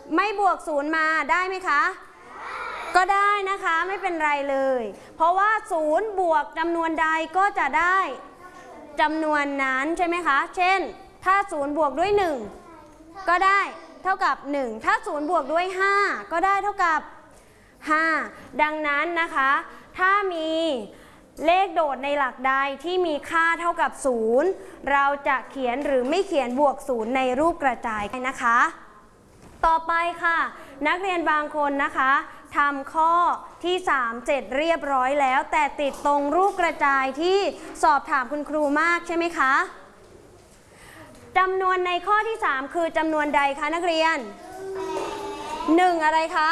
ไม่บวกศูนย์มาได้ไหมคะก็ได้นะคะไม่เป็นไรเลยเพราะว่าศูนย์บวกจำนวนใดก็จะได้จำนวนนั้นใช่ไหมคะเช่นถ้าศูนย์บวกด้วย1ก็ได้เท่ากับ1ถ้าศูนย์บวกด้วย5ก็ได้เท่ากับ5ดังนั้นนะคะถ้ามีเลขโดดในหลักใดที่มีค่าเท่ากับ0เราจะเขียนหรือไม่เขียนบวก0ในรูปกระจายนะคะต่อไปค่ะนักเรียนบางคนนะคะทำข้อที่3เสร็จเรียบร้อยแล้วแต่ติดตรงรูปกระจายที่สอบถามคุณครูมากใช่ไหมคะจำนวนในข้อที่3คือจำนวนใดคะนักเรียน1อะไรคะ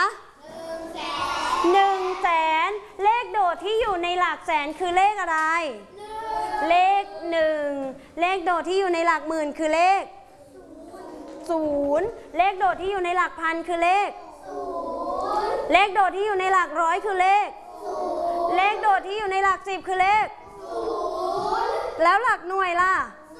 100,000เลขโดดที่อยู่ในหลักแสนคือเลขอะไรเลข1เลขโดดที่อยู่ในหลักหมื่นคือเลข0เลขโดดที่อยู่ในหลักพันคือเลขเลขโดดที่อยู่ในหลักร้อยคือเลขเลขโดดที่อยู่ในหลัก10คือเลขแล้วหลักหน่วยล่ะ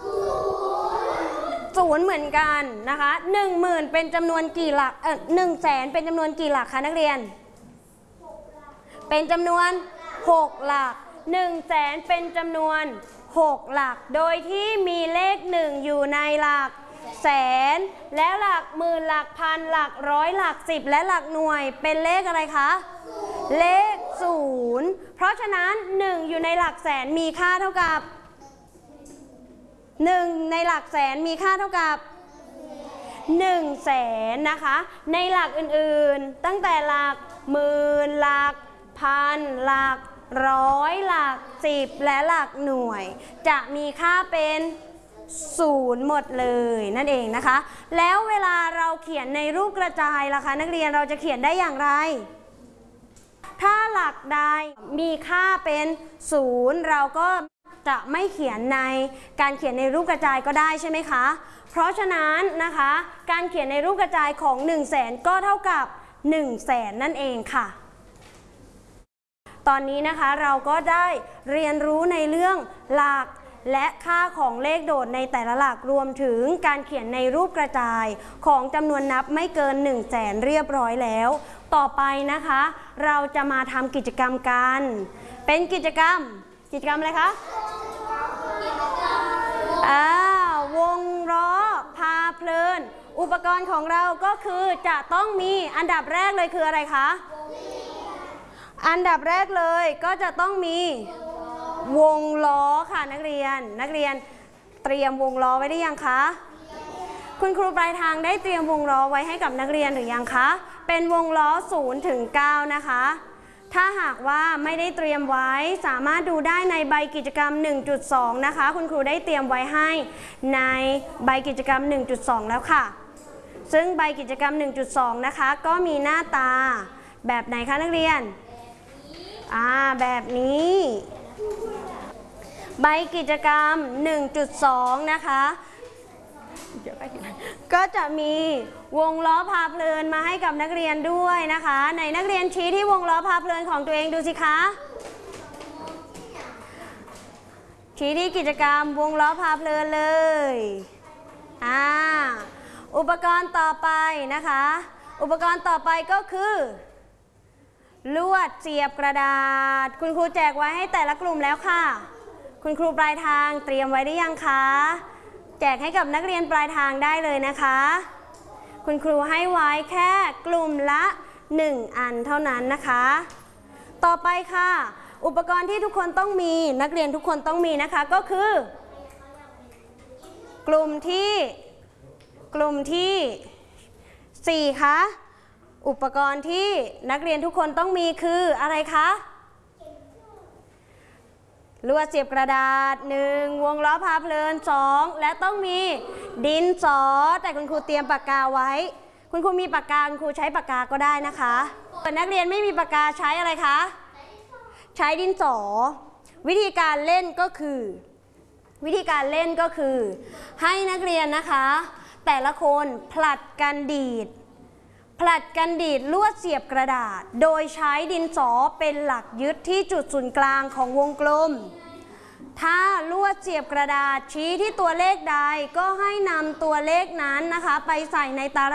0เหมือนกันนะคะ10,000เป็นจำนวนกี่หลัก100,000เป็นจำนวนกี่หลักคะนักเรียนเป็นจำนวน6หลัก100,000เป็นจำนวน6หลักโดยที่มีเลข1อยู่ในหลักแสนและหลักหมื่นหลักพันหลักร้อยหลัก10และหลักหน่วยเป็นเลขอะไรคะเลข0เพราะฉะนั้น1อยู่ในหลักแสนมีค่าเท่ากับ1ในหลักแสนมีค่าเท่ากับ100,000นะคะในหลักอื่นๆตั้งแต่หลักหมื่นหลักพันหลักร้อยหลัก10และหลักหน่วยจะมีค่าเป็น0หมดเลยนั่นเองนะคะแล้วเวลาเราเขียนในรูปกระจายล่ะคะนักเรียนเราจะเขียนได้อย่างไรถ้าหลักใดมีค่าเป็น0เราก็จะไม่เขียนในการเขียนในรูปกระจายก็ได้ใช่ไหมคะเพราะฉะนั้นนะคะการเขียนในรูปกระจายของ100,000ก็เท่ากับ100,000นั่นเองค่ะตอนนี้นะคะเราก็ได้เรียนรู้ในเรื่องหลักและค่าของเลขโดดในแต่ละหลักรวมถึงการเขียนในรูปกระจายของจำนวนนับไม่เกิน100,000เรียบร้อยแล้วต่อไปนะคะเราจะมาทำกิจกรรมกันเป็นกิจกรรมอะไรคะวงล้อพาเพลินอุปกรณ์ของเราก็คือจะต้องมีอันดับแรกเลยคืออะไรคะอันดับแรกเลยก็จะต้องมีวงล้อค่ะนักเรียนเตรียมวงล้อไว้ได้ยังคะคุณครูปลายทางได้เตรียมวงล้อไว้ให้กับนักเรียนหรือยังคะเป็นวงล้อ0 ถึง 9นะคะถ้าหากว่าไม่ได้เตรียมไว้สามารถดูได้ในใบกิจกรรม 1.2 นะคะคุณครูได้เตรียมไว้ให้ในใบกิจกรรม 1.2 แล้วค่ะซึ่งใบกิจกรรม 1.2 นะคะก็มีหน้าตาแบบไหนคะนักเรียนแบบนี้ใบกิจกรรม 1.2 นะคะก็จะมีวงล้อพาเพลินมาให้กับนักเรียนด้วยนะคะในนักเรียนชี้ที่วงล้อพาเพลินของตัวเองดูสิคะชี้ที่กิจกรรมวงล้อพาเพลินเลยอุปกรณ์ต่อไปนะคะอุปกรณ์ต่อไปก็คือลวดเสียบกระดาษคุณครูแจกไว้ให้แต่ละกลุ่มแล้วค่ะคุณครูปลายทางเตรียมไว้ได้ยังคะแจกให้กับนักเรียนปลายทางได้เลยนะคะคุณครูให้ไว้แค่กลุ่มละ1อันเท่านั้นนะคะต่อไปค่ะอุปกรณ์ที่ทุกคนต้องมีนักเรียนทุกคนต้องมีนะคะก็คือกลุ่มที่4คะอุปกรณ์ที่นักเรียนทุกคนต้องมีคืออะไรคะลวดเสียบกระดาษ1วงล้อพาเพลิน2และต้องมีดินสอแต่คุณครูเตรียมปากกาไว้คุณครูมีปากกาคุณครูใช้ปากกาก็ได้นะคะแต่นักเรียนไม่มีปากกาใช้อะไรคะใช้ดินสอวิธีการเล่นก็คือให้นักเรียนนะคะแต่ละคนผลัดกันดีดลวดเสียบกระดาษโดยใช้ดินสอเป็นหลักยึดที่จุดศูนย์กลางของวงกลมถ้าลวดเสียบกระดาษชี้ที่ตัวเลขใดก็ให้นำตัวเลขนั้นนะคะไปใส่ในตาราง